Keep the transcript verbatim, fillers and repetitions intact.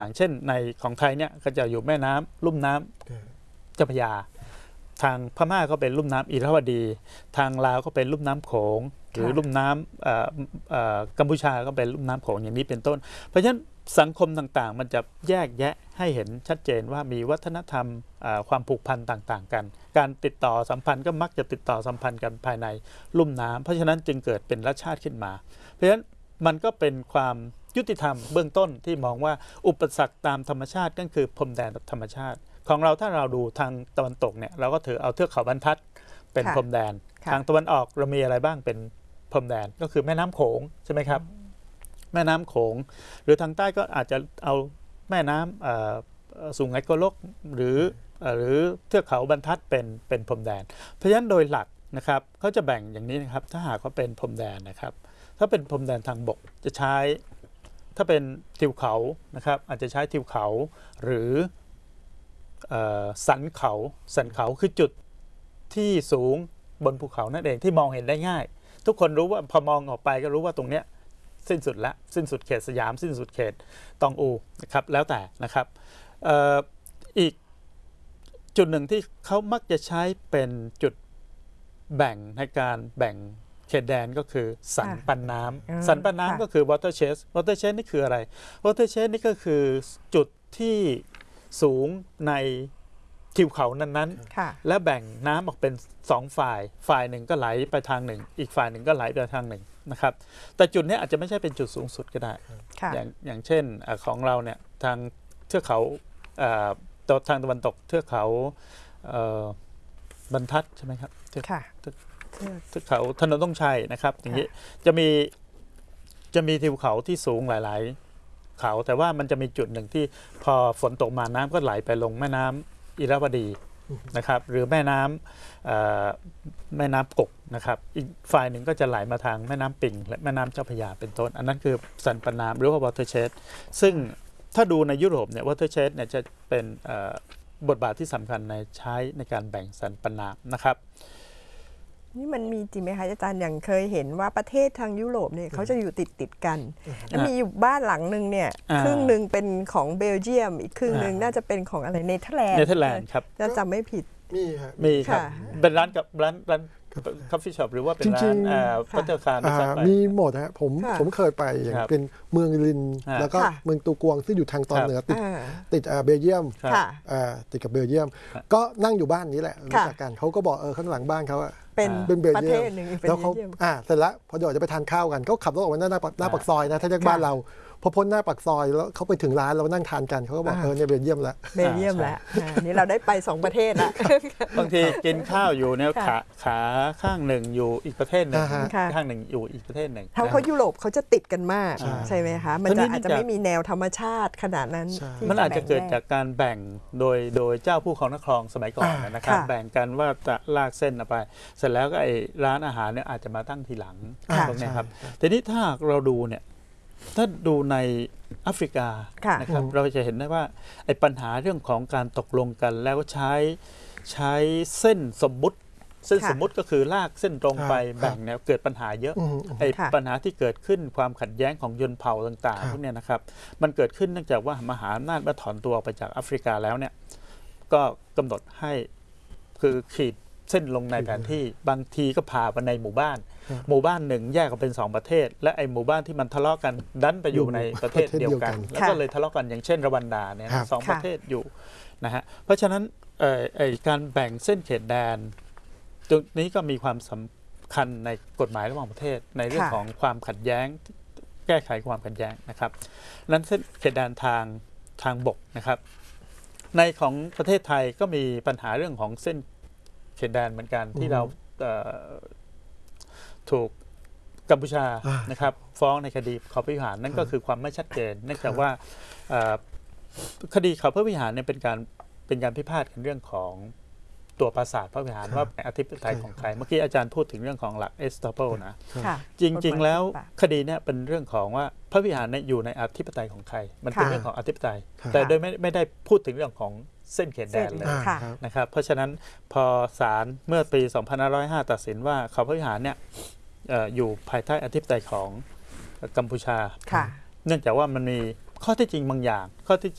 อย่างเช่นในของไทยเนี่ยก็จะอยู่แม่น้ำลุ่มน้ำเจ้าพระยาทางพม่าก็เป็นลุ่มน้ำอิระวดีทางลาวก็เป็นลุ่มน้ำโขงหรือลุ่มน้ำกัมพูชาก็เป็นลุ่มน้ำโขงอย่างนี้เป็นต้นเพราะฉะนั้นสังคมต่างๆมันจะแยกแยะให้เห็นชัดเจนว่ามีวัฒนธรรมความผูกพันต่างๆกันการติดต่อสัมพันธ์ก็มักจะติดต่อสัมพันธ์กันภายในลุ่มน้ำเพราะฉะนั้นจึงเกิดเป็นรัฐชาติขึ้นมาเพราะฉะนั้นมันก็เป็นความยุติธรรมเบื้องต้นที่มองว่าอุปสรรคตามธรรมชาติก็คือพรมแดนธรรมชาติของเราถ้าเราดูทางตะวันตกเนี่ยเราก็ถือเอาเทือกเขาบรรทัดเป็นพรมแดนทางตะวันออกเรามีอะไรบ้างเป็นพรมแดนก็คือแม่น้ำโขงใช่ไหมครับแม่น้ำโขงหรือทางใต้ก็อาจจะเอาแม่น้ำสุไหงโกลกหรือหรือเทือกเขาบรรทัดเป็นเป็นพรมแดนเพราะฉะนั้นโดยหลักนะครับเขาจะแบ่งอย่างนี้นะครับถ้าหากว่าเป็นพรมแดนนะครับถ้าเป็นพรมแดนทางบกจะใช้ถ้าเป็นทิวเขานะครับอาจจะใช้ทิวเขาหรือสันเขาสันเขาคือจุดที่สูงบนภูเขานั่นเองที่มองเห็นได้ง่ายทุกคนรู้ว่าพอมองออกไปก็รู้ว่าตรงเนี้ยสิ้นสุดแล้วสิ้นสุดเขตสยามสิ้นสุดเขตตองอูนะครับแล้วแต่นะครับ อ, อีกจุดหนึ่งที่เขามักจะใช้เป็นจุดแบ่งในการแบ่งเขตแดนก็คือสันปันน้ำสันปันน้ำก็คือ watershed watershed นี่คืออะไร watershed นี่ก็คือจุดที่สูงในทิวเขานั้นๆและแบ่งน้ำออกเป็นสองฝ่ายฝ่ายหนึ่งก็ไหลไปทางหนึ่งอีกฝ่ายหนึ่งก็ไหลไปทางหนึ่งนะครับแต่จุดนี้อาจจะไม่ใช่เป็นจุดสูงสุดก็ได้อย่างอย่างเช่นของเราเนี่ยทางเทือกเขาทางตะวันตกเทือกเขาบรรทัดใช่ไหมครับเทือกเขาถนนต้องชัยนะครับอย่างนี้จะมีจะมีทิวเขาที่สูงหลายๆเขาแต่ว่ามันจะมีจุดหนึ่งที่พอฝนตกมาน้ำก็ไหลไปลงแม่น้ำอิระวดีนะครับหรือแม่น้ำแม่น้ำกกนะครับอีกฝ่ายหนึ่งก็จะไหลมาทางแม่น้ำปิงและแม่น้ำเจ้าพระยาเป็นต้นอันนั้นคือสันปันน้ำหรือว่า watershed ซึ่งถ้าดูในยุโรปเนี่ย watershed เนี่ยจะเป็นบทบาทที่สำคัญในใช้ในการแบ่งสันปันน้ำนะครับนี่มันมีจริงไหมคะอาจารย์อย่างเคยเห็นว่าประเทศทางยุโรปเนี่ยเขาจะอยู่ติดติดกันแล้วมีอยู่บ้านหลังหนึ่งเนี่ยครึ่งหนึ่งเป็นของเบลเยียมอีกครึ่งหนึ่งน่าจะเป็นของอะไรเนเธอร์แลนด์เนเธอร์แลนด์ครับจะจำไม่ผิดมีครับมีครับเป็นร้านกับร้านร้านคาเฟ่ช็อปหรือว่าเป็นร้านพัตเตอร์คาร์มีหมดฮะผมผมเคยไปอย่างเป็นเมืองลินแล้วก็เมืองตูกวงซึ่งอยู่ทางตอนเหนือติดติดเบลเยียมติดกับเบลเยียมก็นั่งอยู่บ้านนี้แหละรู้จักกันเขาก็บอกเออข้างหลังบ้านเขาเป็นประเทศหนึ่งแล้วเขาอ่าเสร็จแล้วพอเดี๋ยวจะไปทานข้าวกันเขาขับรถออกมาหน้าหน้าปากซอยนะถ้าเรียกบ้านเราพอพ้นหน้าปากซอยแล้วเขาไปถึงร้านเรานั่งทานกันเขาก็บอกเออเนี่ยเบลเยียมแล้วเบลเยียมแล้วนี่เราได้ไปสองประเทศแล้วบางทีกินข้าวอยู่เนี่ยขาขาข้างหนึ่งอยู่อีกประเทศหนึ่งข้างหนึ่งอยู่อีกประเทศหนึ่งเขาเขายุโรปเขาจะติดกันมากใช่ไหมคะมันอาจจะไม่มีแนวธรรมชาติขนาดนั้นมันอาจจะเกิดจากการแบ่งโดยโดยเจ้าผู้ครองนครสมัยก่อนนะครับแบ่งกันว่าจะลากเส้นไปเสร็จแล้วก็ไอ้ร้านอาหารเนี่ยอาจจะมาตั้งทีหลังตรงนี้ครับทีนี้ถ้าเราดูเนี่ยถ้าดูในแอฟริกานะครับเราจะเห็นได้ว่าไอ้ปัญหาเรื่องของการตกลงกันแล้วใช้ใช้เส้นสมมุติเส้นสมมุติก็คือลากเส้นตรงไปแบ่งเนี่ยเกิดปัญหาเยอะไอ้ปัญหาที่เกิดขึ้นความขัดแย้งของชนเผ่าต่างๆพวกนี้นะครับมันเกิดขึ้นเนื่องจากว่ามหาอำนาจมาถอนตัวไปจากแอฟริกาแล้วเนี่ยก็กำหนดให้คือขีดเส้นลงในแผนที่บางทีก็พาไปในหมู่บ้านหมู่บ้านหนึ่งแยกออกเป็นสองประเทศและไอ้หมู่บ้านที่มันทะเลาะกันดันไปอยู่ในประเทศเดียวกันแล้วก็เลยทะเลาะกันอย่างเช่นรวันดาเนี่ยสองประเทศอยู่นะฮะเพราะฉะนั้นไอ้การแบ่งเส้นเขตแดนตรงนี้ก็มีความสำคัญในกฎหมายระหว่างประเทศในเรื่องของความขัดแย้งแก้ไขความขัดแย้งนะครับนั้นเส้นเขตแดนทางทางบกนะครับในของประเทศไทยก็มีปัญหาเรื่องของเส้นเขตแดนเหมือนกันที่เราถูกกัมพูชานะครับฟ้องในคดีเขาพระวิหารนั่นก็คือความไม่ชัดเจนเนื่องจากว่าคดีเขาพระวิหารเนี่ยเป็นการเป็นการพิพาทกันเรื่องของตัวปราสาทพระวิหารว่าอธิปไตยของใครเมื่อกี้อาจารย์พูดถึงเรื่องของหลักเอสตอเปิลนะจริงๆแล้วคดีเนี่ยเป็นเรื่องของว่าพระวิหารเนี่ยอยู่ในอธิปไตยของใครมันเป็นเรื่องของอธิปไตยแต่โดยไม่ไม่ได้พูดถึงเรื่องของเส้นเขตแดนเลยนะครับเพราะฉะนั้นพอศาลเมื่อปี สองพันห้าร้อยห้า ตัดสินว่าเขาพระวิหารเนี่ย อ, อยู่ภายใต้อธิปไตยของกัมพูชาเนื่องจากว่ามันมีข้อเท็จจริงบางอย่างข้อเท็จ